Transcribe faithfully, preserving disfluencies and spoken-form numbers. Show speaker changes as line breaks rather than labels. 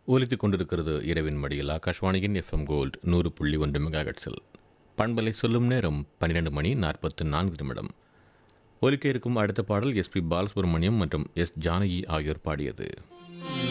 ஒலித்துக் கொண்டிருக்கிறது இரவின் மடியில் ஆகாஷ்வாணியின் எஃப்எம் கோல்ட் நூறு புள்ளி ஒன்று மெகாஹெட்ஸில். பண்பலை சொல்லும் நேரம் பன்னிரண்டு மணி நாற்பத்து நான்கு நிமிடம். ஒலிக்க இருக்கும் அடுத்த பாடல் எஸ்பி பாலசுப்ரமணியம் மற்றும் எஸ் ஜானகி ஆகியோர் பாடியது.